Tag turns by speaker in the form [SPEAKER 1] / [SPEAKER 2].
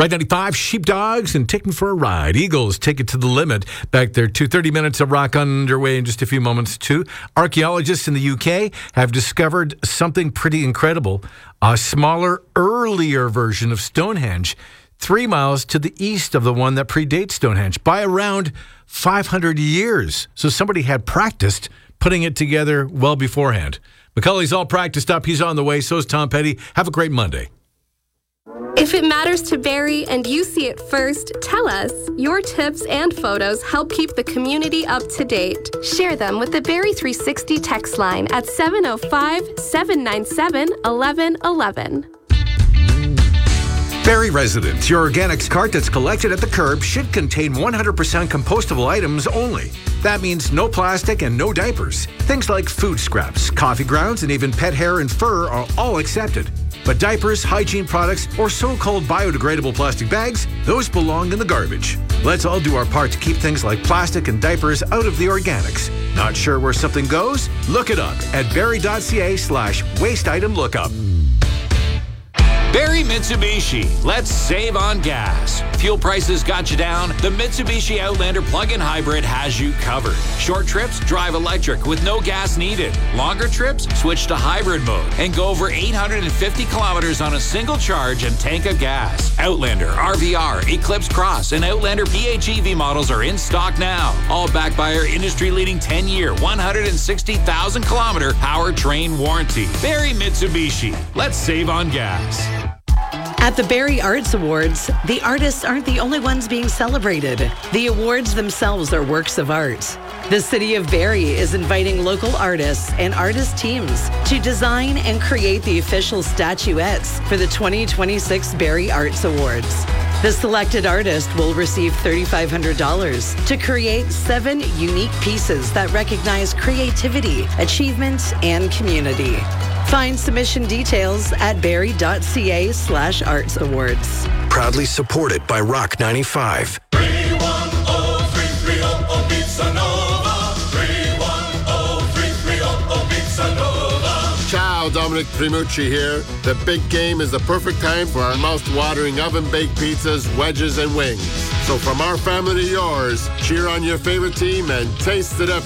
[SPEAKER 1] Right 95, Sheepdogs and Taking for a Ride. Eagles take it to the limit. Back there, 30 minutes of rock underway in just a few moments, too. Archaeologists in the UK have discovered something pretty incredible. A smaller, earlier version of Stonehenge, 3 miles to the east of the one that predates Stonehenge by around 500 years. So somebody had practiced putting it together well beforehand. Macaulay's all practiced up. He's on the way. So is Tom Petty. Have a great Monday.
[SPEAKER 2] If it matters to Barrie and you see it first, tell us. Your tips and photos help keep the community up to date. Share them with the Barrie 360 text line at 705-797-1111.
[SPEAKER 1] Barrie residents, your organics cart that's collected at the curb should contain 100% compostable items only. That means no plastic and no diapers. Things like food scraps, coffee grounds, and even pet hair and fur are all accepted. But diapers, hygiene products, or so-called biodegradable plastic bags, those belong in the garbage. Let's all do our part to keep things like plastic and diapers out of the organics. Not sure where something goes? Look it up at barrie.ca/waste item lookup.
[SPEAKER 3] Barrie Mitsubishi. Let's save on gas. Fuel prices got you down? The Mitsubishi Outlander plug-in hybrid has you covered. Short trips, drive electric with no gas needed. Longer trips, switch to hybrid mode and go over 850 kilometers on a single charge and tank of gas. Outlander, RVR, Eclipse Cross, and Outlander PHEV models are in stock now. All backed by our industry-leading 10-year, 160,000-kilometer powertrain warranty. Barrie Mitsubishi. Let's save on gas.
[SPEAKER 4] At the Barrie Arts Awards, the artists aren't the only ones being celebrated. The awards themselves are works of art. The City of Barrie is inviting local artists and artist teams to design and create the official statuettes for the 2026 Barrie Arts Awards. The selected artist will receive $3,500 to create 7 unique pieces that recognize creativity, achievement, and community. Find submission details at barrie.ca/arts awards.
[SPEAKER 5] Proudly supported by Rock 95.
[SPEAKER 6] 310-330 Pizza Nova. 310-330 Pizza Nova.
[SPEAKER 7] Ciao, Dominic Primucci here. The big game is the perfect time for our mouth-watering oven-baked pizzas, wedges, and wings. So from our family to yours, cheer on your favorite team and taste it up.